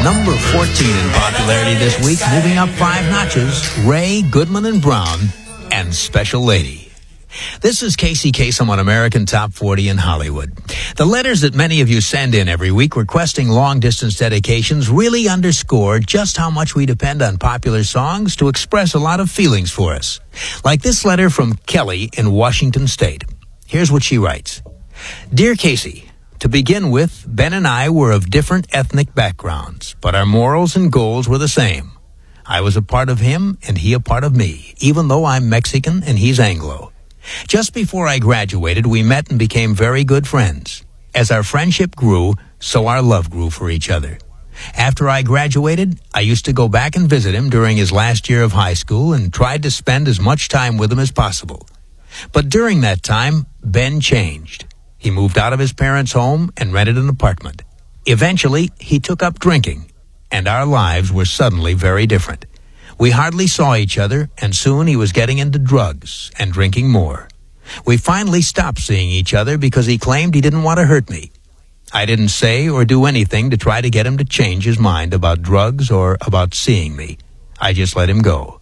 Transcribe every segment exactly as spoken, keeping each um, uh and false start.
Number fourteen in popularity this week, moving up five notches, Ray, Goodman and Brown, and Special Lady. This is Casey Kasem on American Top forty in Hollywood. The letters that many of you send in every week requesting long-distance dedications really underscore just how much we depend on popular songs to express a lot of feelings for us. Like this letter from Kelly in Washington State. Here's what she writes. Dear Casey, to begin with, Ben and I were of different ethnic backgrounds, but our morals and goals were the same. I was a part of him and he a part of me, even though I'm Mexican and he's Anglo. Just before I graduated, we met and became very good friends. As our friendship grew, so our love grew for each other. After I graduated, I used to go back and visit him during his last year of high school and tried to spend as much time with him as possible. But during that time, Ben changed. He moved out of his parents' home and rented an apartment. Eventually, he took up drinking, and our lives were suddenly very different. We hardly saw each other, and soon he was getting into drugs and drinking more. We finally stopped seeing each other because he claimed he didn't want to hurt me. I didn't say or do anything to try to get him to change his mind about drugs or about seeing me. I just let him go.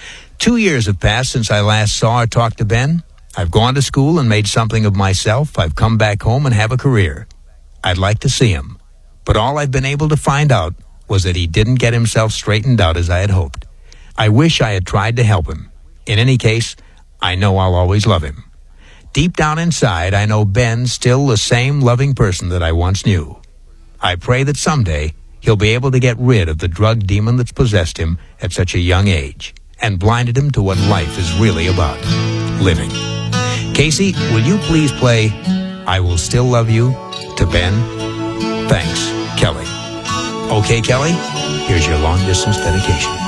Two years have passed since I last saw or talked to Ben. I've gone to school and made something of myself. I've come back home and have a career. I'd like to see him, but all I've been able to find out was that he didn't get himself straightened out as I had hoped. I wish I had tried to help him. In any case, I know I'll always love him. Deep down inside, I know Ben's still the same loving person that I once knew. I pray that someday he'll be able to get rid of the drug demon that's possessed him at such a young age and blinded him to what life is really about, living. Casey, will you please play I Will Still Love You to Ben? Thanks, Kelly. Okay, Kelly, here's your long-distance dedication.